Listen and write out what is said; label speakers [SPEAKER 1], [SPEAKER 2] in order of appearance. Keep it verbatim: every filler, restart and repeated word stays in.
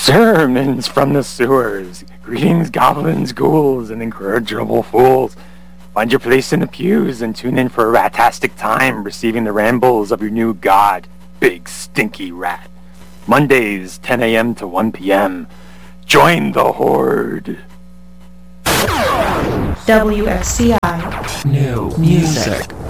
[SPEAKER 1] Sermons from the sewers. Greetings, goblins, ghouls, and incorrigible fools. Find your place in the pews and tune in for a ratastic time receiving the rambles of your new god, Big Stinky Rat. Mondays, ten a.m. to one p.m. Join the Horde.
[SPEAKER 2] W F C I.
[SPEAKER 3] New music.